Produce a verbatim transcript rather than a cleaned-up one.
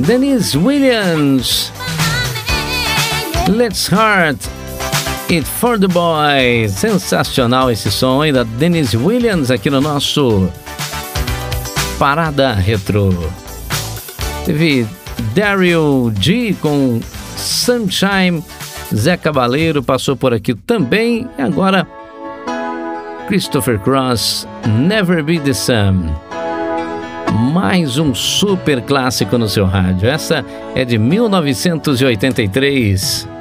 Denise Williams, Let's Heart It for the Boy. Sensacional esse som aí da Denise Williams aqui no nosso Parada Retro. Teve Daryl G com Sunshine, Zé Cabaleiro passou por aqui também, e agora Christopher Cross, Never Be the Same. Mais um super clássico no seu rádio. Essa é de mil novecentos e oitenta e três.